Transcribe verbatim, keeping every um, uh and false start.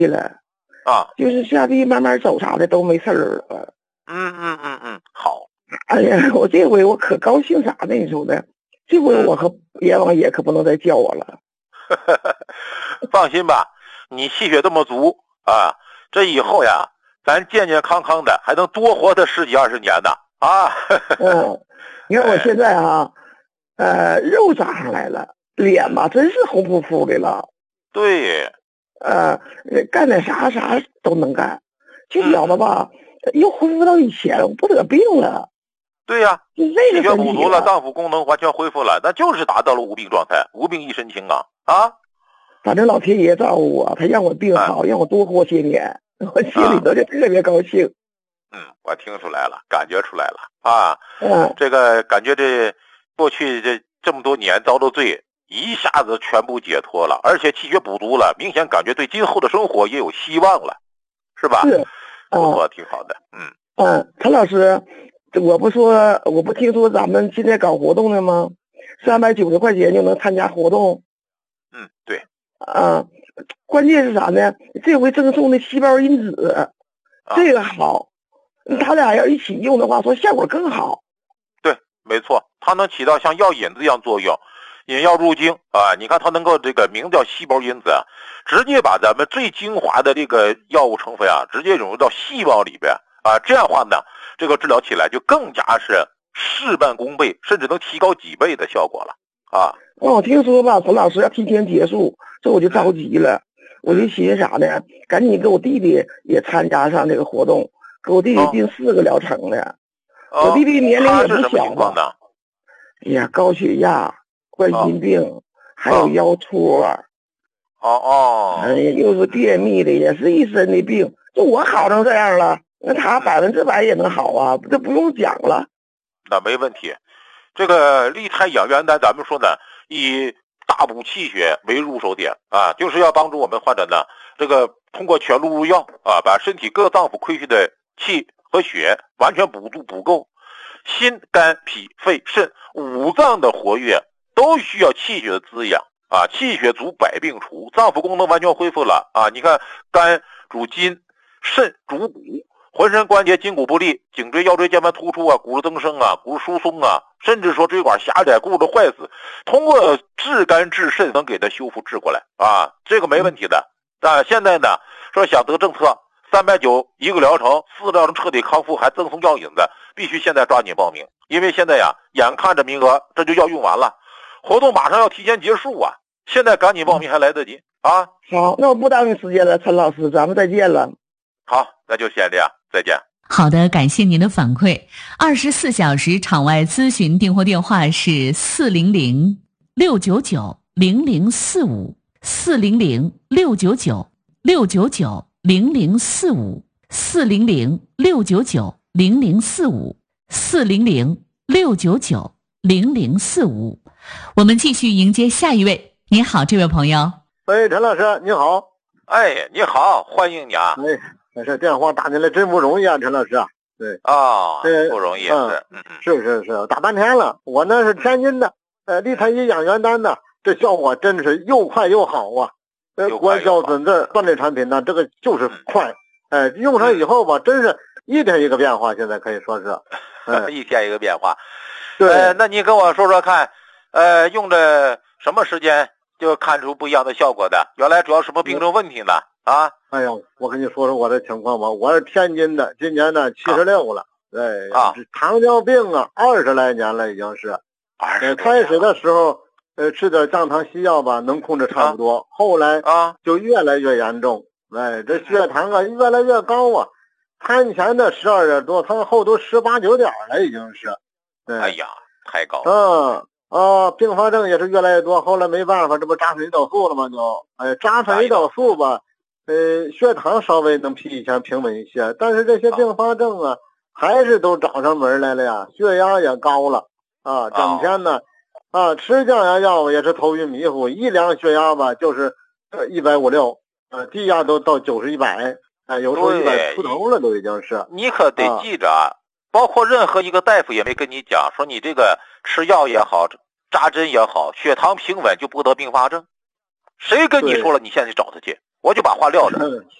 了啊， 就是下地慢慢走啥的都没事儿了。 嗯嗯嗯嗯，好。 哎呀，我这回我可高兴啥呢？你说的，这回我可阎王爷可不能再叫我了。 放心吧，你气血这么足啊，这以后呀，咱健健康康的，还能多活他十几二十年呢啊！ 嗯，你看我现在啊，呃，肉长上来了，脸吧真是红扑扑的了。 对， 呃，干点啥啥都能干，这小子吧、嗯、又恢复到以前了，不得病了。 对呀、啊， 就这个气血补足了，脏腑功能完全恢复了，那就是达到了无病状态，无病一身轻啊啊！ 反正老天爷照顾我，他让我病好，啊、让我多活些年，我心里头就特别高兴。 嗯，我听出来了，感觉出来了啊。 嗯， 这个感觉这过去这这么多年遭的罪，一下子全部解脱了，而且气血补足了，明显感觉对今后的生活也有希望了，是吧？ 是， 不错，挺好的。嗯嗯，陈老师，我不说，我不听说咱们现在搞活动的吗？三百九十块钱就能参加活动。 嗯，对。 啊，关键是啥呢？这回赠送的细胞因子， 啊、 这个好，他俩要一起用的话，说效果更好。 对，没错，它能起到像药引子一样作用，引药入经啊。你看它能够这个名叫细胞因子啊，直接把咱们最精华的这个药物成分啊，直接融入到细胞里边啊。这样的话呢，这个治疗起来就更加是事半功倍，甚至能提高几倍的效果了啊。 那我听说吧，陈老师要提前结束，这我就着急了，我就寻思啥呢？赶紧给我弟弟也参加上这个活动，给我弟弟定四个疗程的。哦、我弟弟年龄也不小吧？哎呀，高血压、冠心病，哦、还有腰托。 哦哦。 哎呀，又是便秘的，也是一身的病。就我好成这样了，那他百分之百也能好啊，这不用讲了。 那没问题。这个利胎养元丹，咱们说呢，以大补气血为入手点啊，就是要帮助我们患者呢，这个通过全录入药啊，把身体各脏腑亏虚的气和血完全补足补够。心、肝、脾、肺、肾五脏的活跃都需要气血的滋养啊，气血足百病除，脏腑功能完全恢复了啊。你看，肝主筋，肾主骨。浑身关节筋骨不利，颈椎腰椎间盘突出啊，骨质增生啊，骨质疏松啊，甚至说椎管狭窄、骨质坏死，通过治肝治肾能给它修复治过来啊，这个没问题的。啊，现在呢说想得政策，三百九一个疗程，四个疗程彻底康复，还赠送药引子，必须现在抓紧报名，因为现在呀，眼看着名额这就要用完了，活动马上要提前结束啊，现在赶紧报名还来得及啊。 好，那我不耽误时间了，陈老师，咱们再见了。 好，那就先这样，再见。 好的，感谢您的反馈。二十四小时场外咨询订货电话是四零零六九九零零四五，四零零六九九六九九零零四五，四零零六九九零零四五，四零零六九九零零四五。我们继续迎接下一位。你好，这位朋友。 哎，陈老师，你好。 哎，你好，欢迎你啊。 哎。这电话打进来真不容易啊，陈老师啊。对啊、哦，不容易， 嗯、 是，嗯是是是，打半天了。我呢是天津的，呃，利胎一养元丹呢，这效果真是又快又好啊。呃，管销准字锻炼产品呢，这个就是快，哎、呃，用上以后吧，真是一天一个变化，现在可以说是， 呃、一天一个变化。 对、 呃，那你跟我说说看，呃，用着什么时间就看出不一样的效果的？原来主要什么病症问题呢？啊， 哎呀，我跟你说说我的情况吧，我是天津的，今年呢七十六了，哎啊， 糖尿病啊，二十来年了已经是。 呃， 开始的时候，呃，吃点降糖西药吧，能控制差不多，啊、后来啊就越来越严重，哎，这血糖啊越来越高啊，餐前的十二点多，餐后都十八九点了，已经是。 哎呀，太高了。 嗯。啊，并发症也是越来越多，后来没办法，这不扎上胰岛素了吗？就，哎，扎上胰岛素吧，呃，血糖稍微能比以前平稳一些，但是这些并发症啊，还是都找上门来了呀，血压也高了啊，整天呢，啊，吃降压药也是头晕迷糊，一量血压吧就是呃一百五六，呃，低压都到九十一百，哎，有时候一百出头了都已经是。 你可得记着啊。包括任何一个大夫也没跟你讲说你这个吃药也好扎针也好血糖平稳就不得并发症，谁跟你说了你现在去找他去我就把话撂着。